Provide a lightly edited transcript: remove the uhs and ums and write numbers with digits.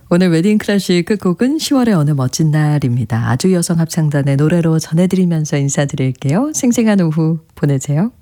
오늘 웨딩 클래식 끝곡은 10월의 어느 멋진 날입니다. 아주 여성 합창단의 노래로 전해드리면서 인사드릴게요. 생생한 오후 보내세요.